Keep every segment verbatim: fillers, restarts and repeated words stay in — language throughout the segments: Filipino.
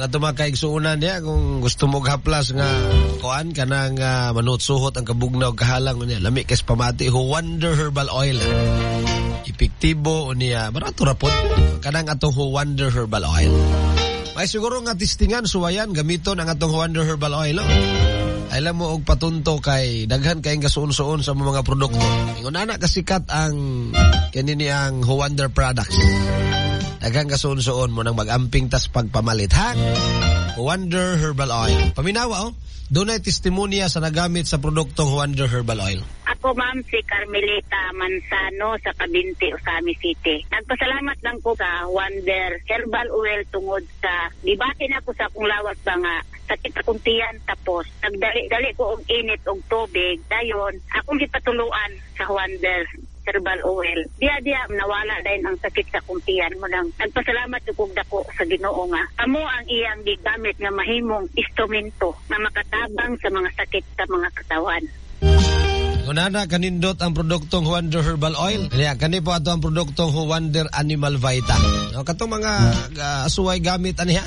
Nga tumakaigsuunan niya kung gusto mo haplas nga kuan kanang uh, manutsuhot ang kabugnaw kahalang niya. Lami kes pamati Who Wonder Herbal Oil. Epektibo niya barato ra pod kanang atong Who Wonder Herbal Oil. May siguro nga testingan suwayan gamiton ang atong Who Wonder Herbal Oil. No? Alam mo og patunto kay daghan kay gasuon-suon sa mga produkto. Ingon ana kasikat ang kanini ang Who Wonder products. Daghang kasuon-suon mo nang mag-amping tas pagpamalit ha. Who Wonder Herbal Oil. Paminawa oh. Dunay testimonya sa nagamit sa produktong Who Wonder Herbal Oil. Ako ma'am si Carmelita Mansano sa Cabinti, Osami City. Nagpasalamat lang ko sa Wonder Herbal Oil tungod sa dibati na ko sa akong lawas ba nga sakit akong tiyan tapos nagdali-dali ko og init og tubig dayon akong gipatuluan sa Wonder Herbal Oil. Diya-diya nawala din ang sakit sa akong tiyan mo nang nagpasalamat ko dako sa Ginoo nga amo ang iyang gigamit nga mahimong instrumento na makatabang sa mga sakit sa mga katawan. Unana kanindot ang produktong Who Wonder Herbal Oil. Kaya kani po ato ang produktong Who Wonder Animal Vita. No, katong mga uh, asuway gamit aniha.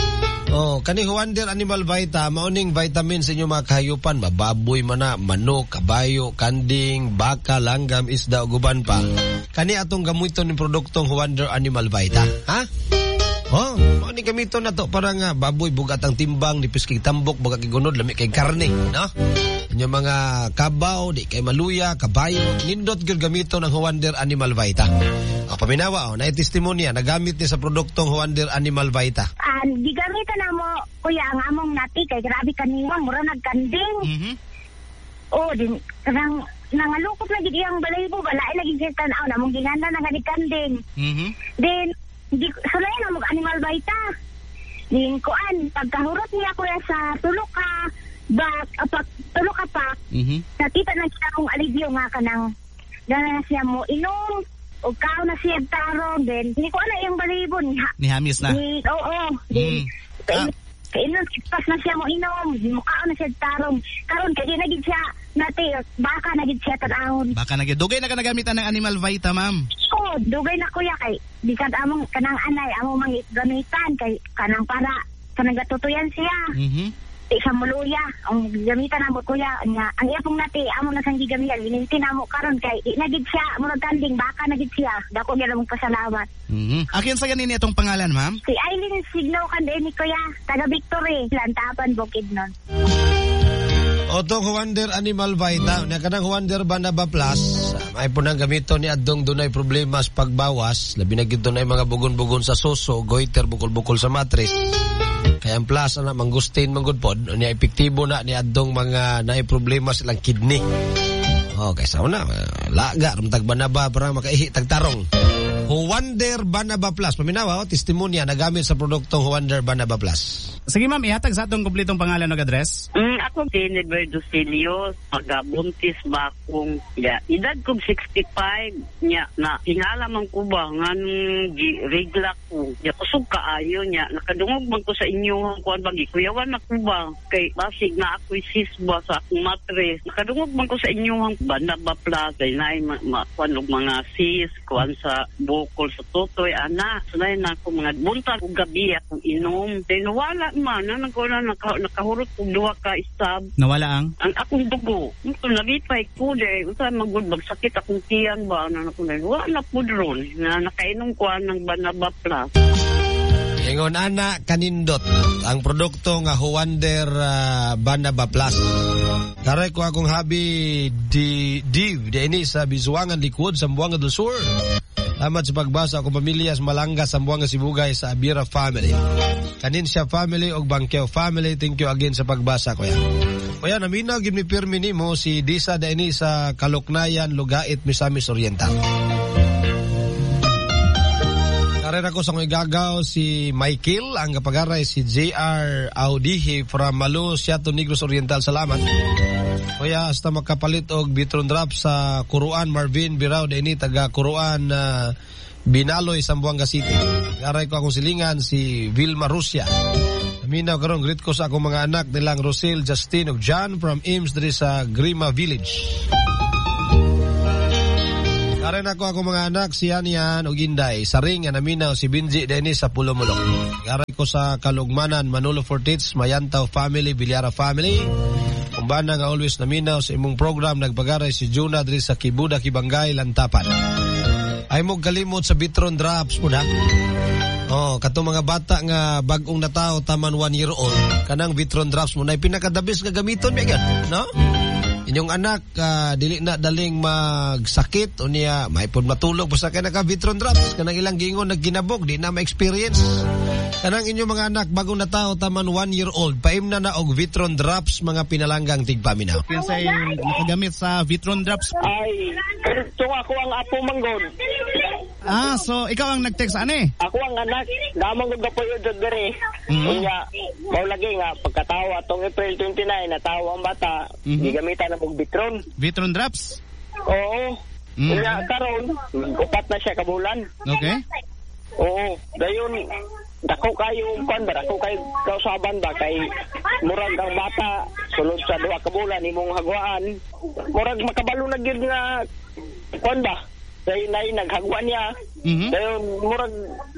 Oh, kani Who Wonder Animal Vita mauning vitamin sa inyo mga kahayupan, mababoy man na, manok, kabayo, kanding, baka, langgam, isda ug uban pa. Kani atong gamiton ni produktong Who Wonder Animal Vita. Ha? Oh, mo ni gamiton na to para nga baboy bugat ang timbang, nipis kay tambok, bugat kay gunod, lami kay karne, no? Inyo mga kabaw, di kay maluya, kabayo, nindot gyud gamiton ang Who Wonder Animal Vita. O paminawa oh, na testimonya nagamit ni sa produktong Who Wonder Animal Vita. Ah, uh, gigamitan na mo kuya ang among nati kay grabe kaniwa mura nagkanding. Mhm. Oh, din karang nangalukot lagi iyang balaybo, balay lagi siya tan-aw na mong ginanda na kanding. Mhm. Then di sulay na mo Animal Vita. Din kuan pagkahurot niya kuya sa tulok ka bak apak tulok ka pa. Mhm. Nakita na kita kong alivio nga kanang dana siya mo inom o kao na siya tarong din hindi ko alam yung balibo ni ha ni Hamis na ni oo oh, din mm. ah. Kailan pas na siya mo inom di mo kao na siya tarong karon kay nagid siya nati baka nagid siya tan-ahon baka nagid dugay na ka nagamitan ng Animal Vita ma'am oo dugay na kuya kay di kad among kanang anay among mga gamitan kay kanang para sa nagatutuyan siya mhm di sa muluya ang gamitan namo kuya nga ang iyapong nati amo na sang gigamitan gininti namo karon kay di nagid siya murag kanding baka nagid siya dako gyud among pasalamat. Mhm. Akin sa ganin itong pangalan ma'am? Si Aileen Signo Kandeni kuya taga Victory Lantapan Bukidnon. Otong Who Wonder Animal Vita na kanang Who Wonder Banaba Plus ay po nang gamito ni adtong dunay problema sa pagbawas labi na gyud dunay mga bugon-bugon sa suso goiter bukol-bukol sa mattress. Kaya ang plus na mangustin manggudpod niya epektibo na ni adtong mga naay problema silang kidney. Oh, kaysa una laga rumtag banaba para makaihi tagtarong. Who Wonder Banaba Plus. Paminawa, oh, testimonya nagamit sa produktong Who Wonder Banaba Plus. Sige ma'am, ihatag sa atong kumpletong pangalan ug address. Mm, ako si Neverdo Celios, magabuntis ba akong ya, edad kong sixty-five nya na tingala man ko ba nganong regla ko. Ya kusog kaayo nya nakadungog man ko sa inyo kuan bagi kuyawan na ko ba kay basig na ako sisba sa akong mattress. Nakadungog man ko sa inyo Banaba Plus kay naay ma, ma kuan og mga sis kuan sa bukol sa tutoy ana sunay na ako mga buntag ug gabi akong inom then wala man na naguna naka, nakahurot og duha ka istab nawala ang ang akong dugo ito nalipay ko de usa magud sakit akong tiyan ba na ako na wala pud ron na nakainom ko ng Banaba Plus. Ingon ana kanindot ang produkto nga Who Wonder uh, Banaba Plus. Karay ko akong habi di div di ini sa Bizuangan Likod sa Buanga del Sur. Salamat sa pagbasa akong pamilya sa Malanga sa Buanga Sibugay sa Abira family. Kanin siya family og Bangkeo family. Thank you again sa pagbasa ko yan. Kaya naminaw gid ni pirmi nimo si Disa da ini sa Kaloknayan, Lugait, Misamis Oriental. Karera ko sa mga gagaw si Michael, ang kapagaray si J R Audihi from Malu, Siato, Negros Oriental. Salamat. Kuya, hasta makapalit og Bitron Drop sa Kuruan, Marvin Birao, dini taga Kuruan, uh, Binaloy, Sambuanga City. Karay ko akong silingan si Vilma Rusya. Aminaw karong greet ko sa akong mga anak nilang Rosel, Justin ug John from Ims diri sa Grima Village. Aray na ko ako mga anak, si Yan o Ginday. Sa ring, naminaw si Binji Dennis sa Pulomulok. Aray ko sa Kalugmanan, Manolo Fortits, Mayantaw family, Bilyara family. Kumbana nga always naminaw sa imong program, nagpagaray si Juna diri sa Kibuda, Kibangay, Lantapan. Ay mo kalimot sa Vitron Drops mo na. Oh, katong mga bata nga bagong natao taman one year old, kanang Vitron Drops mo na pinakadabis nga gamiton mi gyud, no? Inyong anak uh, dili na daling magsakit o niya maipod matulog basta kay naka Vitron Drops kanang ilang gingon nagginabog di na ma-experience. Kanang inyong mga anak bagong natao taman one year old paimna na og Vitron Drops mga pinalanggang tigpaminaw. Kinsay nakagamit sa Vitron Drops? Ay, ito ako ang apo manggod. Ah, so ikaw ang nag-text ani? Ako ang anak, damang gud po yun dere. Mhm. Unya, mao lagi nga pagkatawa atong April twenty-nine natawa ang bata, Mhm. gigamitan na og Vitron. Vitron Drops? Oo. Mm. Unya karon, upat na siya ka bulan. Okay. Oo, dayon dako kayo kan ba dako kayo kausaban ba kay murag ang bata sulod sa duha ka bulan imong hagwaan. Murag makabalo na gyud nga kan ba? Dahil na naghagwan niya. Mhm. Dahil murag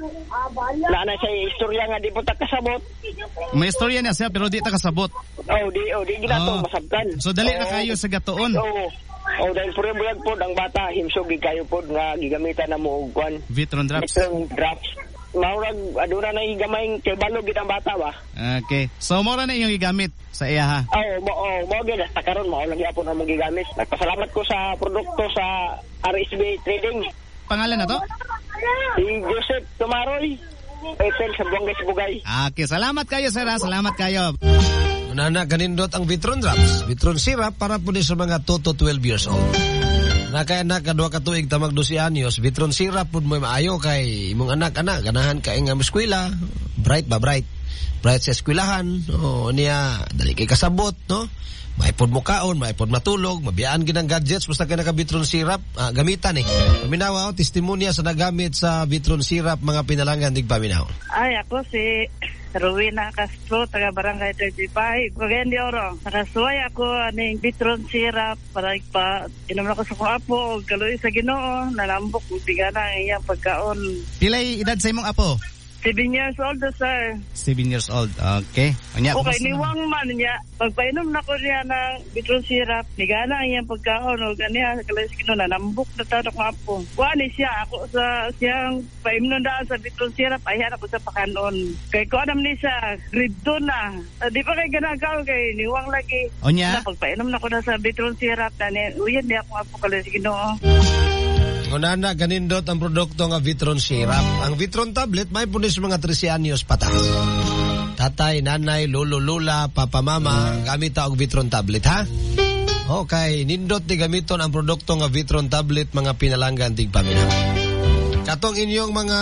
na na siya istorya nga di po ta kasabot. May istorya niya siya pero di ta kasabot. Oh, di oh di ginato Oh. masabtan. So dali na Oo. kayo sa gatuon. Oo. Oh, dahil pure bulag po ang bata himsog kayo po nga gigamitan na mo og kwan. Vitron Drops. Itong drops. Maurag aduna na higamay kay balog gid ang bata ba. Okay. So mo ra na iyong gigamit sa iya ha. Oh, mo oh, mo gid sa karon mao lang gyapon ang gigamit. Nagpasalamat ko sa produkto sa R S B Trading. Pangalan na to? Si Joseph Tumaroy. Epel sa Buangay Sibugay. Okay, salamat kayo sir ha. Salamat kayo. Unana kanindot ang Vitron Drops, Vitron Syrup para po sa mga two to twelve years old. Nakay anak kadua ka tuig tamag twelve anyos, Vitron Syrup pud mo maayo kay imong anak-anak ganahan ka nga eskwela, bright ba bright. Bright sa eskwelahan, o niya dali kay kasabot, no? Maipod mo kaon, maipod matulog, mabiyaan ginang gadgets basta kay naka Vitron Syrup, ah, gamitan eh. Paminawa o testimonya sa nagamit sa Vitron Syrup mga pinalangan dig paminaw. Ay, ako si Rowena Castro, taga Barangay thirty-five. Kagayan di oro. Nakasuway ako aning Vitron Syrup para ipa inom ako sa kuapo o kaloy sa Ginoo. Nalambok kung tigana ang iyang pagkaon. Pilay edad sa imong apo? Seven years old, sir. Seven years old. Okay. Anya, Okay, kumusta niwang man niya. Pagpainom na ko niya ng Vitron Syrup, nigana ang iyang pagkaon o ganiya sa kaloy sa Ginoo. Nalambok na tanong kuapo. Kuani siya, ako sa siyang painom na sa Vitron Syrup, ayan ako sa pakanon. Kay ko anam ni siya, grade two na. Uh, di pa kay ganagaw kay niwang lagi. Onya? Na, pagpainom na ko na sa Vitron Syrup, na uyan niya ako apo kaloy sa Ginoo. Ngunana, ganindot ang produkto nga Vitron Syrup. Ang Vitron tablet may punis mga thirteen anyos patas. Tatay, nanay, lolo, lula, papa, mama, gamit og Vitron tablet, ha? Okay, nindot ni gamiton ang produkto nga Vitron tablet mga pinalanggan tig paminaw. Katong inyong mga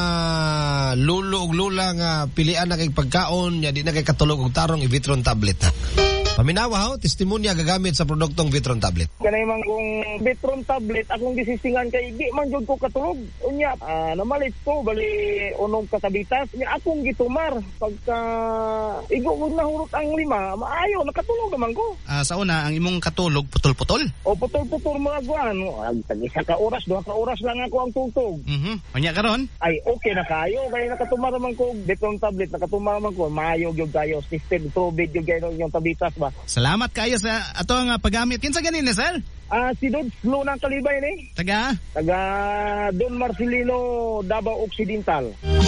lulo ug lula nga pilian na kay pagkaon, nya di na kay katulog og tarong i-Vitron tablet, ha? Paminawa ho, testimonya gagamit sa produktong Vitron tablet. Kanay man kung Vitron tablet akong gisisingan kay di man jud ko katulog. Unya, ah, namalit ko bali unong katabitas. Nya akong gitumar pagka igo ko nahurot ang lima, maayo nakatulog naman ko. Ah, sa una, ang imong katulog putol-putol. O putol-putol mga guan. Tag isa ka oras, duha ka oras lang ako ang tugtog. Mhm. Anya karon? Ay okay na kayo kay nakatumar naman ko Vitron tablet, nakatumar naman ko maayo gyud kayo system tubig gyud kayo yung tabitas ba. Salamat kayo sa ato nga paggamit. Kinsa ganin ni sir? Ah, si Dod Slow ng Kalibay ni. Taga? Taga Don Marcelino, Davao Occidental.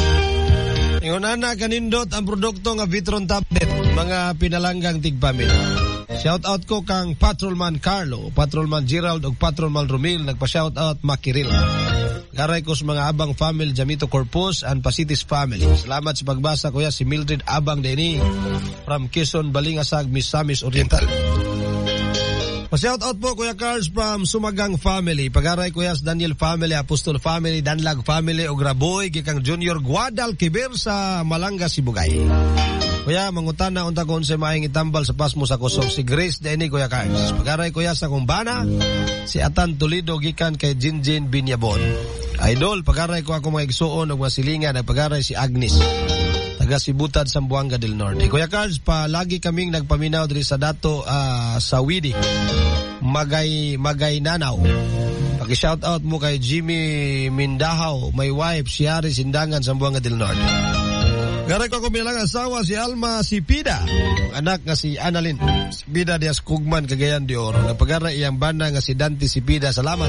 Ingunana kanindot ang produkto nga Vitron tablet mga pinalanggang tigpaminaw. Shout out ko kang Patrolman Carlo, Patrolman Gerald ug Patrolman Romil, nagpa-shout out Makiril. Garay ko sa mga Abang family, Jamito Corpus and Pasitis family. Salamat sa pagbasa kuya si Mildred Abang Deni from Quezon, Balingasag, Misamis Oriental. Pa-shout out po Kuya Carls from Sumagang family. Pagaray kuya sa Daniel family, Apostol family, Danlag family ug Raboy gikang Junior Guadalquivir sa Malanga, Sibugay. Kuya, mangutana unta kung sa maayong itambal sa pasmo sa kusog si Grace Deni Kuya Carls. Pagaray kuya sa kumbana, si Atan Toledo gikan kay Jinjin Binyabon. Idol, pagaray ko ako mga igsuon o mga silingan, nagpagaray si Agnes, taga Sibutad, Zamboanga del Norte. Kuya Carls, palagi kaming nagpaminaw diri sa dato uh, sa Widi, Magay, Magay Nanaw. Paki-shout out mo kay Jimmy Mindahaw, my wife, si Ari Sindangan sa Buanga del Norte. Garay ko kumilang asawa si Alma Sipida, anak nga si Annalyn Sipida Diaz Kugman, Cagayan de Oro. Napagaray iyang bana nga si Dante Sipida, salamat.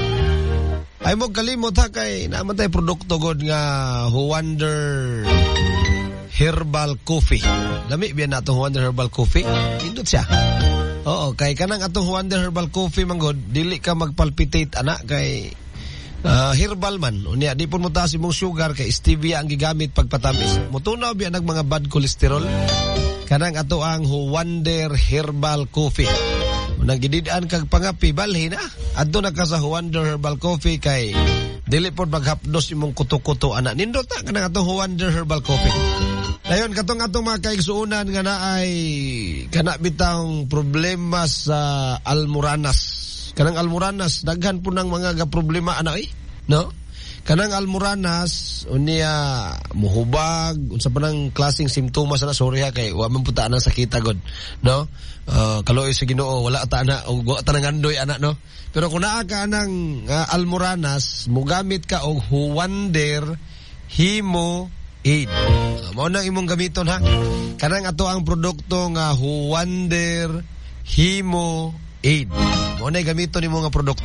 Ay mo kalimot ha kay naman tayo produkto god nga Wonder Herbal Coffee. Lami biyan na itong Wonder Herbal Coffee. Indot siya. Oo, kay kanang atong Wonder Herbal Coffee manggod, dili ka magpalpitate anak kay uh, herbal man. Unya di pun mo taas imong sugar kay stevia ang gigamit pagpatamis. Mutunaw biya nag mga bad cholesterol. Kanang ato ang Wonder Herbal Coffee. Unang gididaan kag pangapi balhin na. Adto na ka sa Wonder Herbal Coffee kay dili pod maghapdos imong kuto-kuto anak. Nindot na kanang atong Wonder Herbal Coffee. Dayon katong atong mga kaigsuunan nga naay kana bitang problema sa almoranas. Kanang almoranas daghan po ng mga problema ana eh, no? Kanang almoranas unya muhubag unsa pa nang klaseng simptomas na sorry ha kay wa man puta nang sakita god, no? Uh, kaloy sa Ginoo wala ta ana og wa ta nang andoy ana, no? Pero kung naa ka nang uh, almoranas mogamit ka og Wonder Hemo Aid. Uh, mao nang imong gamiton ha. Kanang ato ang produkto nga Wonder Hemo Aid. Mao na gamiton nimo nga produkto.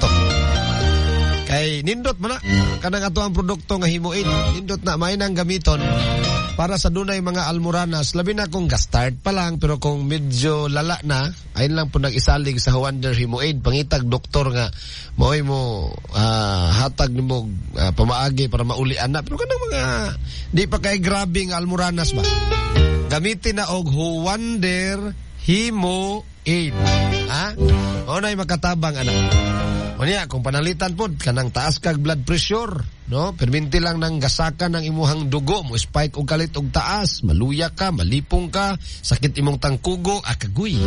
Kay nindot man na kanang ato ang produkto nga Hemo Aid. Nindot na may nang gamiton para sa dunay mga almoranas. Labi na kung gastart pa lang pero kung medyo lala na, ayun lang po nag-isalig sa Wonder Hemo Aid. Pangitag doktor nga maoy mo uh, hatag nimo uh, pamaagi para maulian na. Pero kanang mga di pa kay grabing almoranas ba? Gamitin na og Wonder Hemo Aid. Ha? O na'y makatabang anak. O niya, kung panalitan po, kanang taas kag blood pressure, no? Perminti lang ng gasakan ng imuhang dugo, mo spike og kalit og taas, maluya ka, malipong ka, sakit imong tangkugo, akaguy.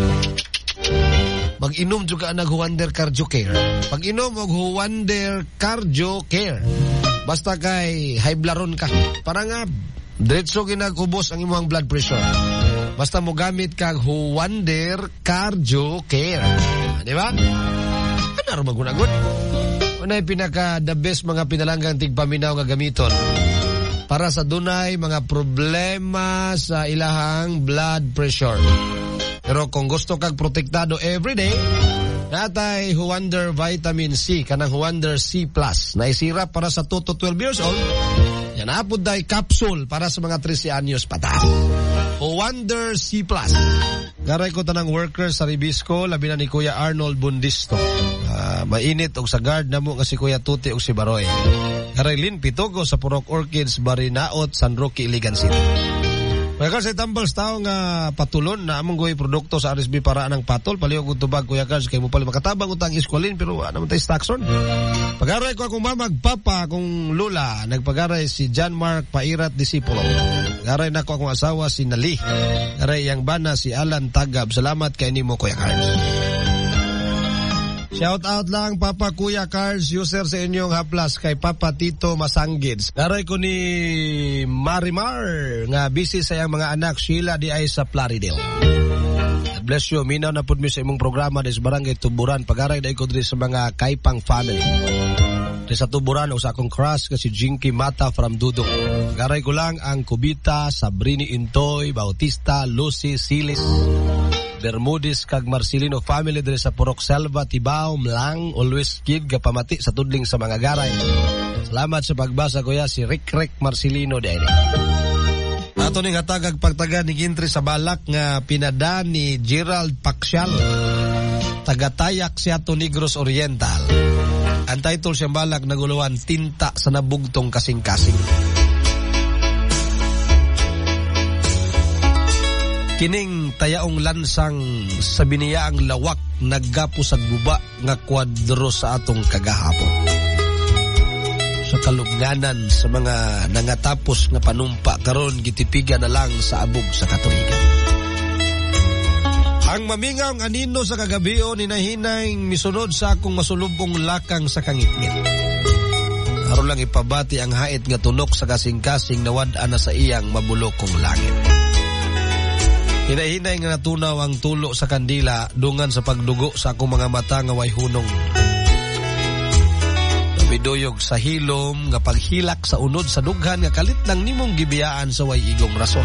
Mag-inom juga nag Wonder Cardio Care. Pag-inom og Wonder Cardio Care. Basta kay high blaron ka. Para nga, diretso ginagubos ang imuhang blood pressure. Basta mo gamit kag Wonder Cardio Care. Di ba? Ano magunagon? Unay pinaka the best mga pinalanggang tigpaminaw nga gamiton para sa dunay mga problema sa ilahang blood pressure. Pero kung gusto kag protektado everyday, natay Wonder Vitamin C, kanang Wonder C Plus, na isirap para sa two to twelve years old. Yan apod day capsule para sa mga thirty anyos pataas. Wonder C Plus. Garay ko tanang workers sa Ribisco, labi na ni Kuya Arnold Bundisto. Uh, mainit og sa guard namo nga si Kuya Tuti og si Baroy. Garay Lin Pitogo sa Purok Orchids, Barinaot, San Roque, Iligan City. Kaya kasi tambals tao nga patulon na among goy produkto sa R S B para ng patol. Paliw ko tubag Kuya Carlos kay mo pala makatabang utang iskwalin pero ano man tayo Stockson. Pagaray ko akong mamag papa akong lula. Nagpagaray si John Mark Pairat Disipulo. Garay na ko akong asawa si Nali. Garay yang bana si Alan Tagab. Salamat kay nimo Kuya Carlos. Shout out lang Papa Kuya Cars, user sa inyong haplas kay Papa Tito Masanggids. Garay ko ni Marimar nga busy sa iyang mga anak Sheila di ay sa Plaridel. Bless you, minaw na pud mi sa imong programa des Barangay Tuburan. Pagaray dai ko diri sa mga Kaipang family. Di sa Tuburan o sa akong crush kasi Jinky Mata from Dudok. Garay ko lang ang Kubita, Sabrini Intoy, Bautista, Lucy, Silis, Bermudis kag Marcelino family diri sa Purok Selva, Tibao, Mlang, always kid kapamati sa tudling sa mga garay. Salamat sa pagbasa kuya si Rick Rick Marcelino dai. Ato ning hatag pagtaga ni Gintri sa balak nga pinada ni Gerald Paksial. Taga-Tayak siya to Negros Oriental. Ang title siyang balak naguluhan Tinta sa Nabugtong Kasing-Kasing. Kining tayaong lansang sa biniyaang lawak naggapo sa guba nga kwadro sa atong kagahapon. Sa kalugnanan sa mga nangatapos nga panumpa karon gitipigan na lang sa abog sa katuigan. Ang mamingaw ang anino sa kagabion ni nahinay misunod sa akong masulubong lakang sa kangitngit. Aron lang ipabati ang hait nga tunok sa kasing-kasing nawad-an na sa iyang mabulokong langit. Hinahinay nga natunaw ang tulo sa kandila dungan sa pagdugo sa akong mga mata nga way hunong. miduyog sa hilom nga paghilak sa unod sa dughan nga kalit lang nimong gibiyaan sa way igong rason.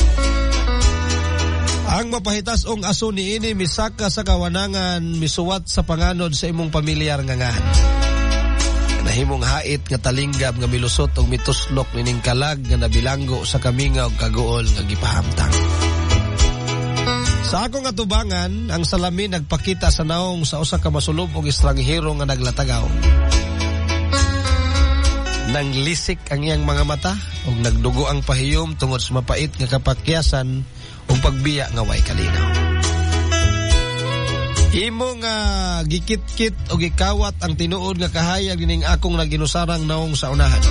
Ang mapahitas-ong aso ni ini misaka sa kawanangan misuwat sa panganod sa imong pamilyar nga ngahan. Nahimong hait nga talinggab nga milusot og mituslok nining kalag nga nabilanggo sa kamingaw kaguol nga gipahamtang. Sa akong atubangan, ang salamin nagpakita sa naong sa usa ka masulob og estranghero nga naglatagaw. Nang lisik ang iyang mga mata ug nagdugo ang pahiyom tungod sa mapait nga kapakyasan ug pagbiya nga way kalinaw. Imo nga gikit-kit o gikawat ang tinuod nga kahayag ning akong naginusarang naong sa unahan.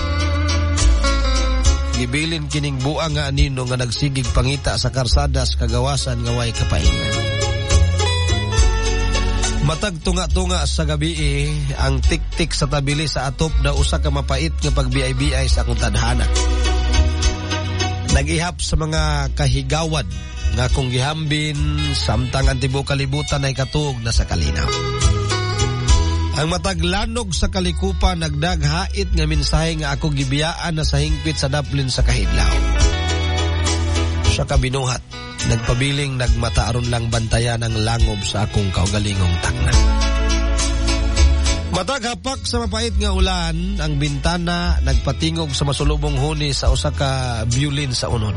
Gibilin kining buang nga anino nga nagsigig pangita sa karsadas kagawasan nga way kapaingan. Matag tunga-tunga sa gabi eh, ang tik-tik sa tabili sa atop na usa ka mapait nga pagbiay-biay sa akong tadhana. Nag-ihap sa mga kahigawad nga kung gihambin samtang ang tibuok kalibutan ay katuog na sa kalinaw. Ang mataglanog sa kalikupan nagdaghait nga mensahe nga ako gibiyaan na sa hingpit sa daplin sa kahidlaw. Sa kabinuhat, nagpabiling nagmata aron lang bantayan ang langob sa akong kaugalingong takna. Matag hapak sa mapait nga ulan, ang bintana nagpatingog sa masulubong huni sa usa ka violin sa unod.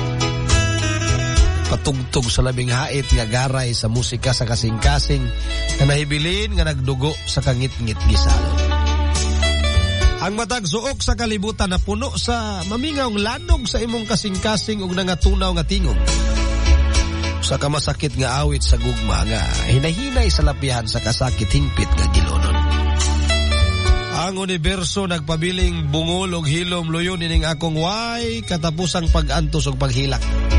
Patugtog sa labing hait nga garay sa musika sa kasing-kasing na nahibilin nga nagdugo sa kangit-ngit gisalon. Ang matag suok sa kalibutan na puno sa mamingawng lanog sa imong kasing-kasing ug nangatunaw nga tingog. Sa kamasakit nga awit sa gugma nga hinahinay sa lapihan sa kasakit hingpit nga gilonon. Ang universo nagpabiling bungol og hilom luyon ining akong way katapusang pag-antos ug paghilak.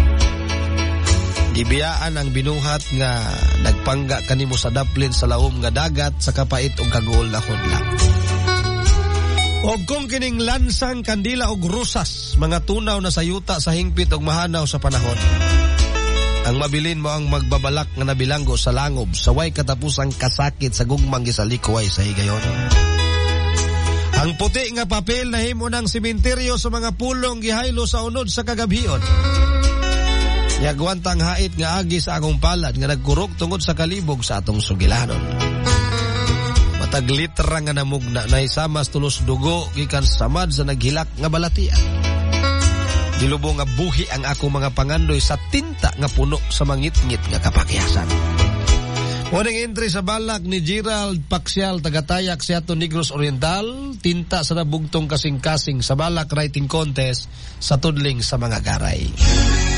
Gibiyaan ang binuhat nga nagpangga kanimo sa daplin sa laom nga dagat sa kapait ug kaguol na hudlak. Og kung kining lansang kandila og rusas, mga tunaw na sayuta sa hingpit ug mahanaw sa panahon. Ang mabilin mo ang magbabalak nga nabilanggo sa langob sa way katapusang kasakit sa gugmang gisalikuway sa higayon. Ang puti nga papel na himo ng sementeryo sa mga pulong gihaylo sa unod sa kagabhion. Yagwantang hait nga agi sa akong palad nga nagkurok tungod sa kalibog sa atong sugilanon. Matag litra nga namugna na isamas tulos dugo gikan samad sa naghilak nga balatian. Dilubong nga buhi ang akong mga pangandoy sa tinta nga puno sa mangit-ngit nga kapakyasan. Unang entry sa balak ni Gerald Paxial Tagatayak Seattle Negros Oriental, tinta sa nabugtong kasing-kasing sa balak writing contest sa tudling sa mga garay.